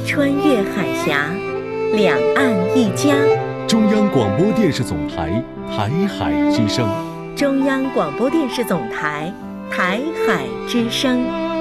穿越海峡，两岸一家。 中央广播电视总台台海之声。 中央广播电视总台台海之声。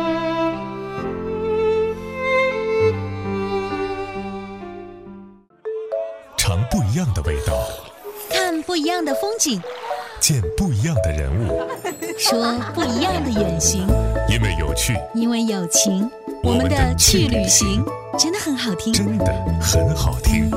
尝不一样的味道， 看不一样的风景， 见不一样的人物， 说不一样的远行。 因为有趣， 因为有情，我们的去旅行真的很好听， 真的很好听。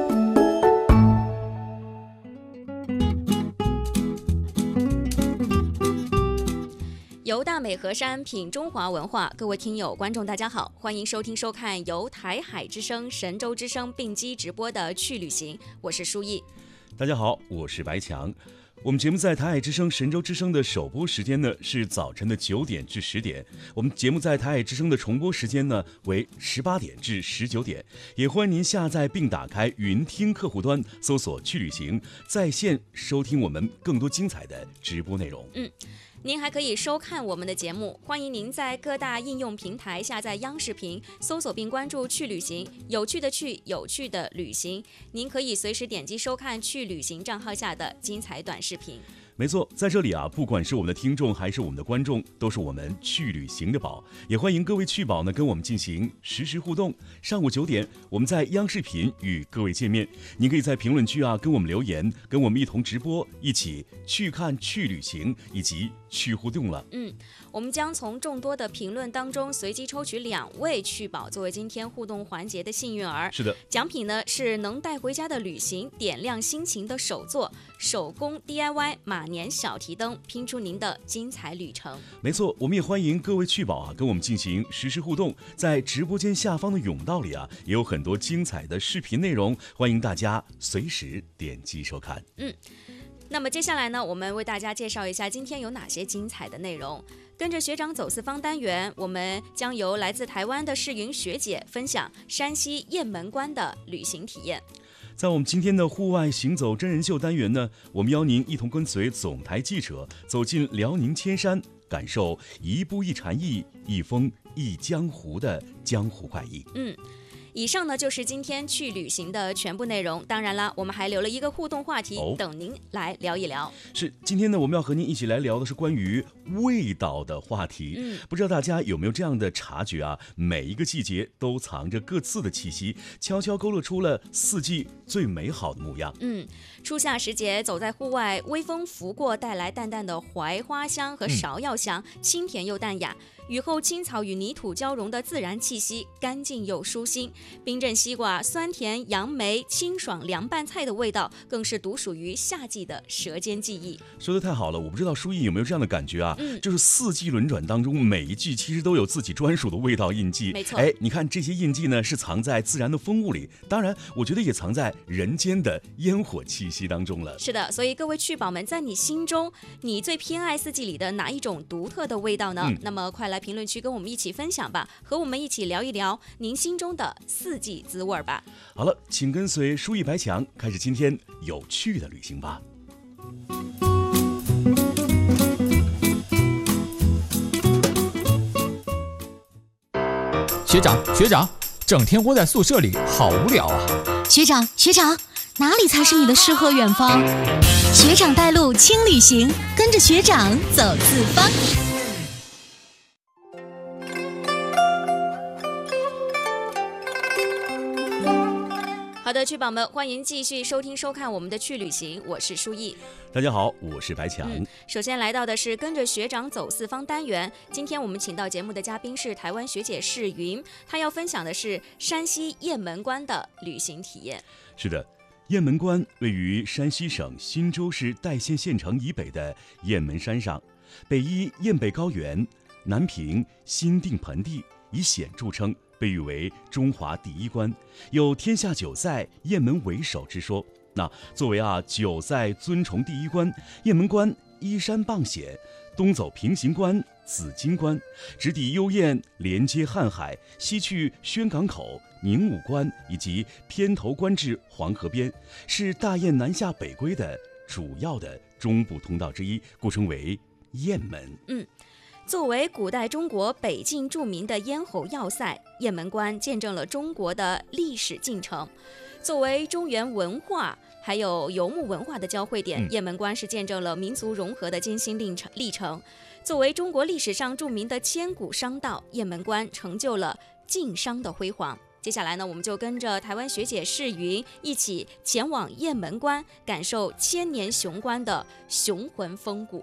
游大美河山，品中华文化。各位听友观众大家好，欢迎收听收看由台海之声、神州之声并机直播的去旅行，我是舒毅。 大家好，我是白强。我们节目在台海之声、神州之声的首播时间呢是早晨的9点至10点，我们节目在台海之声的重播时间呢为18点至19点。也欢迎您下载并打开云听客户端，搜索去旅行，在线收听我们更多精彩的直播内容。 您还可以收看我们的节目，欢迎您在各大应用平台下载央视频，搜索并关注去旅行，有趣的去，有趣的旅行。您可以随时点击收看去旅行账号下的精彩短视频。 没错，在这里啊，不管是我们的听众还是我们的观众，都是我们去旅行的宝。也欢迎各位去宝呢跟我们进行实时互动。上午9点，我们在央视频与各位见面。您可以在评论区啊跟我们留言，跟我们一同直播，一起去看去旅行以及去互动了。 我们将从众多的评论当中随机抽取2位去宝作为今天互动环节的幸运儿。 是的， 奖品呢是能带回家的旅行点亮心情的手作，手工 DIY 马年小提灯，拼出您的精彩旅程。 没错，我们也欢迎各位去宝啊跟我们进行实时互动。在直播间下方的甬道里啊也有很多精彩的视频内容，欢迎大家随时点击收看。 那么接下来呢，我们为大家介绍一下今天有哪些精彩的内容。跟着学长走四方单元，我们将由来自台湾的世云学姐分享山西雁门关的旅行体验。 在我们今天的户外行走真人秀单元呢，我们邀您一同跟随总台记者走进辽宁千山，感受一步一禅意，一峰一江湖的江湖快意。 以上呢就是今天去旅行的全部内容。当然啦，我们还留了一个互动话题，等您来聊一聊。 是，今天呢我们要和您一起来聊的是关于味道的话题。不知道大家有没有这样的察觉啊？每一个季节都藏着各自的气息，悄悄勾勒出了四季最美好的模样。 初夏时节，走在户外，微风拂过，带来淡淡的槐花香和芍药香，清甜又淡雅。雨后青草与泥土交融的自然气息，干净又舒心。冰镇西瓜、酸甜杨梅、清爽凉拌菜的味道，更是独属于夏季的舌尖记忆。 说得太好了，我不知道舒毅有没有这样的感觉啊？就是四季轮转当中，每一季其实都有自己专属的味道印记。 没错， 你看这些印记呢，是藏在自然的风物里，当然，我觉得也藏在人间的烟火气息当中了。 是的，所以各位去宝们，在你心中，你最偏爱四季里的哪一种独特的味道呢？那么快来评论区跟我们一起分享吧，和我们一起聊一聊您心中的四季滋味吧。 好了，请跟随舒毅白强开始今天有趣的旅行吧。 学长，整天窝在宿舍里好无聊啊。 学长，哪里才是你的诗和远方？学长带路轻旅行，跟着学长走四方。 好的，去宝们，欢迎继续收听收看我们的去旅行，我是舒毅。 大家好，我是白强。 首先来到的是跟着学长走四方单元，今天我们请到节目的嘉宾是台湾学姐世云，她要分享的是山西雁门关的旅行体验。 是的，雁门关位于山西省忻州市代县县城以北的雁门山上，北依雁北高原，南平新定盆地，以险著称，被誉为中华第一关，有天下9塞雁门为首之说。那作为9塞尊崇第一关，雁门关依山傍险，东走平型关、紫金关，直抵幽燕，连接瀚海，西去宣港口、宁武关以及偏头关至黄河边，是大雁南下北归的主要的中部通道之一，故称为雁门。 作为古代中国北境著名的咽喉要塞，雁门关见证了中国的历史进程。作为中原文化还有游牧文化的交汇点，雁门关是见证了民族融合的艰辛历程。作为中国历史上著名的千古商道，雁门关成就了晋商的辉煌。接下来呢，我们就跟着台湾学姐世云一起前往雁门关，感受千年雄关的雄浑风骨。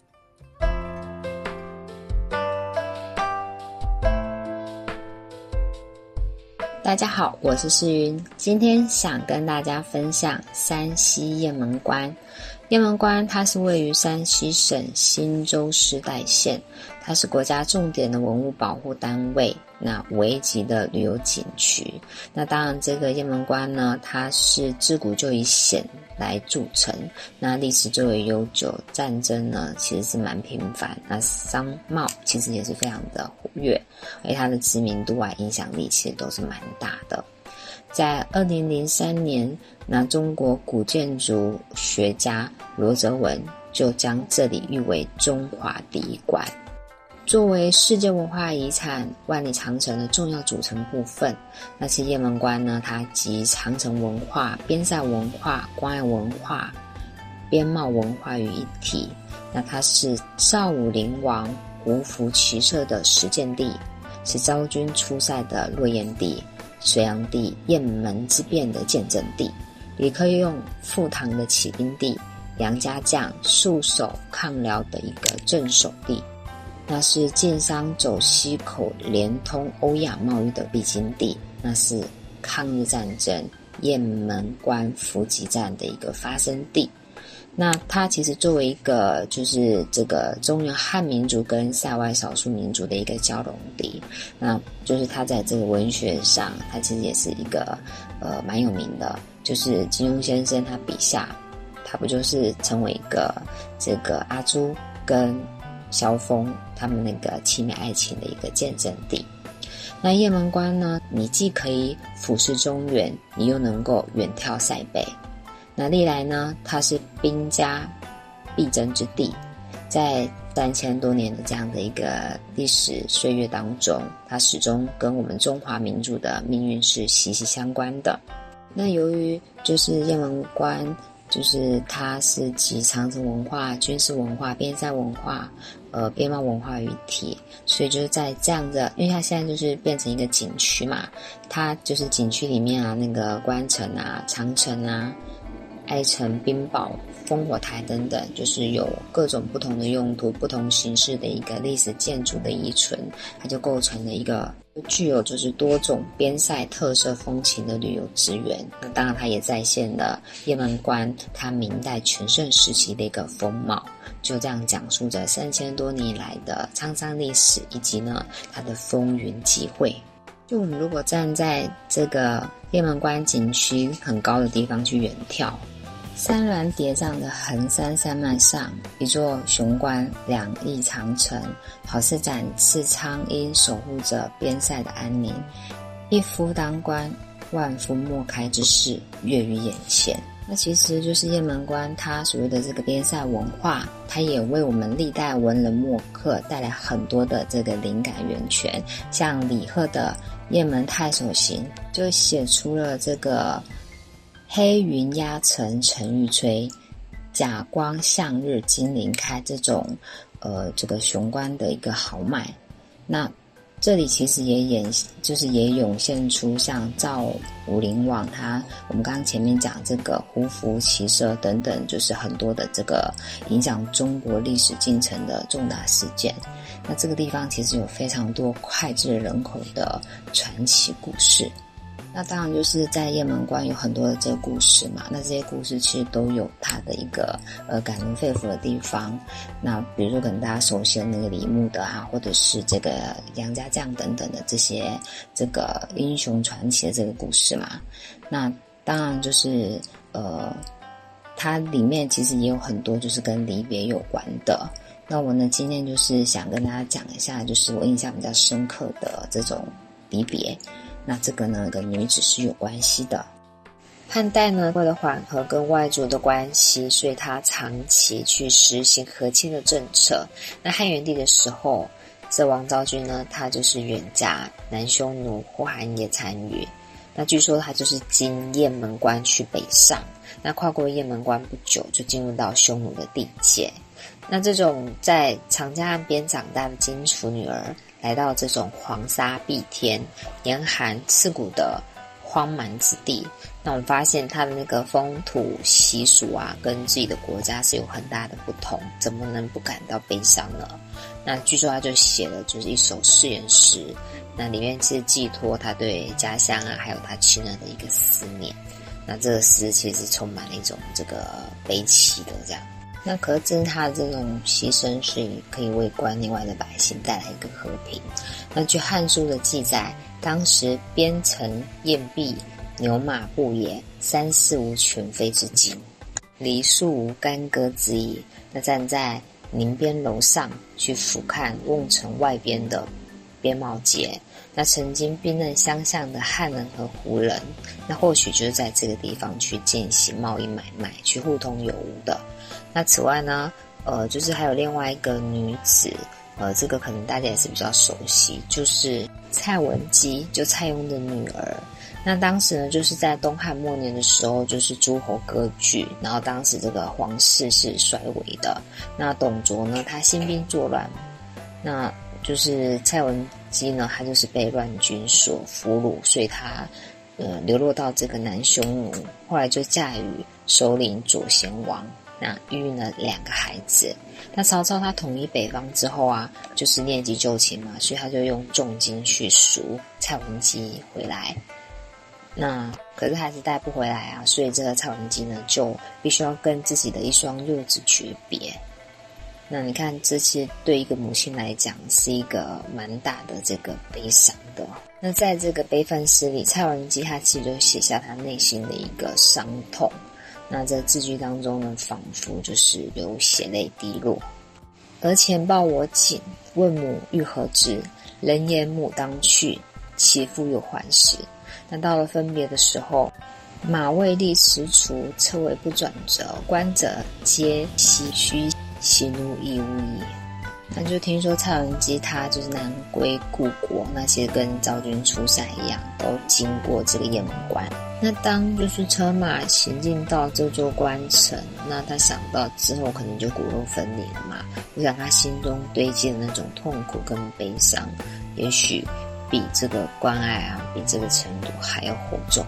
大家好，我是世云，今天想跟大家分享山西雁门关。雁门关它是位于山西省忻州市代县，它是国家重点的文物保护单位，那5 A 级的旅游景区。那当然这个雁门关呢，它是自古就以险来著称，那历史最为悠久，战争呢其实是蛮频繁，那商贸其实也是非常的活跃，而它的知名度影响力其实都是蛮大的。在2003年，那中国古建筑学家罗泽文就将这里誉为中华第一关。作为世界文化遗产万里长城的重要组成部分，那其实雁门关呢，它集长城文化、边塞文化、关隘文化、边贸文化于一体。那它是赵武灵王胡服骑射的实践地，是昭君出塞的落雁地，隋炀帝雁门之变的见证地，李克用赴唐的起兵地，杨家将戍守抗辽的一个镇守地。那是晋商走西口连通欧亚贸易的必经地，那是抗日战争雁门关伏击战的一个发生地。那它其实作为一个就是这个中原汉民族跟塞外少数民族的一个交融地，那就是它在这个文学上，它其实也是一个蛮有名的，就是金庸先生他笔下，他不就是成为一个这个阿朱跟萧峰他们那个凄美爱情的一个见证地。那雁门关呢，你既可以俯视中原，你又能够远眺塞北。那历来呢，它是兵家必争之地，在3000多年的这样的一个历史岁月当中，它始终跟我们中华民族的命运是息息相关的。那由于就是雁门关，就是它是集长城文化、军事文化、边塞文化、边贸文化于一体，所以就是在这样的，因为它现在就是变成一个景区嘛，它就是景区里面那个关城长城爱城、冰堡、烽火台等等，就是有各种不同的用途、不同形式的一个历史建筑的遗存，它就构成了一个具有就是多种边塞特色风情的旅游资源。那当然它也再现了雁门关它明代全盛时期的一个风貌，就这样讲述着3000多年来的沧桑历史，以及呢它的风云际会。就我们如果站在这个雁门关景区很高的地方去远眺，山峦叠嶂的横山山脉上，一座雄关2翼长城，好似展翅苍鹰，守护着边塞的安宁。一夫当关，万夫莫开之势跃于眼前。那其实就是雁门关它所谓的这个边塞文化，它也为我们历代文人墨客带来很多的这个灵感源泉。像李贺的《雁门太守行》就写出了这个黑云压城城欲摧，甲光向日金鳞开这种这个雄关的一个豪迈。那这里其实也涌现出像赵武灵王我们刚刚前面讲这个胡服骑射等等，就是很多的这个影响中国历史进程的重大事件。那这个地方其实有非常多脍炙人口的传奇故事。那当然就是在雁门关有很多的这个故事嘛，那这些故事其实都有它的一个感人肺腑的地方。那比如说可能大家熟悉的那个李牧的或者是这个杨家将等等的这些这个英雄传奇的这个故事嘛。那当然就是它里面其实也有很多就是跟离别有关的。那我呢今天就是想跟大家讲一下，就是我印象比较深刻的这种离别。那这个呢跟女子是有关系的。汉代呢为了缓和跟外族的关系，所以他长期去实行和亲的政策。那汉元帝的时候， 这王昭君呢，她就是远嫁南匈奴呼韩邪单于。那据说她就是经雁门关去北上，那跨过雁门关不久就进入到匈奴的地界。那这种在长江岸边长大的荆楚女儿，来到这种黄沙蔽天、严寒刺骨的荒蛮之地，那我们发现她的那个风土习俗啊，跟自己的国家是有很大的不同，怎么能不感到悲伤呢？那据说她就写了就是一首誓言诗，那里面是寄托她对家乡啊，还有她亲人的一个思念。那这个诗其实充满了一种这个悲戚的这样。那可是他的这种牺牲是可以为关内外的百姓带来一个和平。那据《汉书》的记载，当时边城雁壁，牛马不也，三四无犬吠之境，梨树无干戈之意。那站在宁边楼上去俯瞰瓮城外边的边贸街，那曾经兵刃相向的汉人和胡人，那或许就是在这个地方去进行贸易买卖，去互通有无的。那此外呢，就是还有另外一个女子，这个可能大家也是比较熟悉，就是蔡文姬，就蔡邕的女儿。那当时呢，就是在东汉末年的时候，就是诸侯割据，然后当时这个皇室是衰微的。那董卓呢，他兴兵作乱，那就是蔡文姬呢，他就是被乱军所俘虏，所以他流落到这个南匈奴，后来就嫁与首领左贤王。那育了2个孩子。那曹操他统一北方之后啊，就是念及旧情嘛，所以他就用重金去赎蔡文姬回来。那可是还是带不回来啊，所以这个蔡文姬呢，就必须要跟自己的一双幼子诀别。那你看，这其实对一个母亲来讲是一个蛮大的这个悲伤的。那在这个悲愤诗里，蔡文姬她其实就写下她内心的一个伤痛。那在字句当中呢，仿佛就是有血泪滴落。而前报我寝，问母欲何之？人言母当去，其父有还时。那到了分别的时候，马未立迟除，车尾不转折，观者皆唏嘘，喜怒亦无已。那就听说蔡文姬她就是南归故国，那其实跟昭君出塞一样，都经过这个雁门关。那当就是车马行进到这座关城，那他想到之后可能就骨肉分离了嘛，我想他心中堆积的那种痛苦跟悲伤，也许比这个关爱啊，比这个程度还要厚重。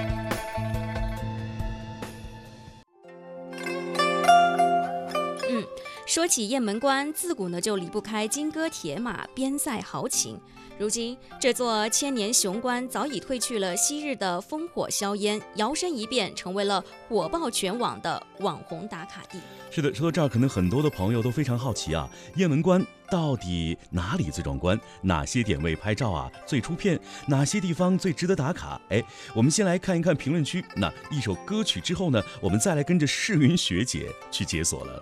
说起雁门关，自古呢就离不开金戈铁马、边塞豪情。如今这座千年雄关早已褪去了昔日的烽火硝烟，摇身一变成为了火爆全网的网红打卡地。 是的，说到这儿，可能很多的朋友都非常好奇啊，雁门关到底哪里最壮观？哪些点位拍照啊最出片？哪些地方最值得打卡？我们先来看一看评论区。那一首歌曲之后呢，我们再来跟着世云学姐去解锁了。